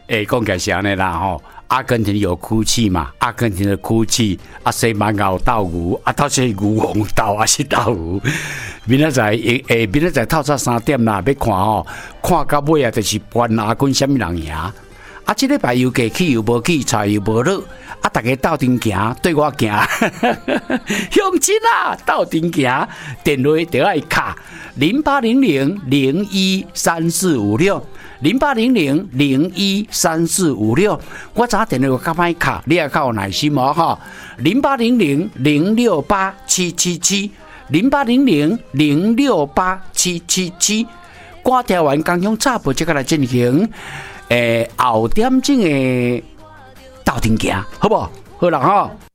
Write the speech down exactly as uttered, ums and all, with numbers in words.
诶，讲起来是安尼啦吼。阿根廷有哭泣嘛？阿根廷的哭泣，啊，西班牙有斗牛，啊，到底牛王斗还是斗牛？明仔载诶，明仔载透早三点啦，要看吼，看到尾啊，就是关阿滚什么人赢？啊，这礼拜又过去又无去，菜又无落，啊，大家斗阵行，对我行，乡亲啊，斗阵行，电话就爱卡零八零零零一三四五六。零八零零零一三四五六，我早电话较歹卡，你也较有耐心哦哈。零八零零零六八七七七，零八零零零六八七七七，歌调完刚用插播即个来进行，诶、呃、后点钟的斗阵行，好不好？好啦哈。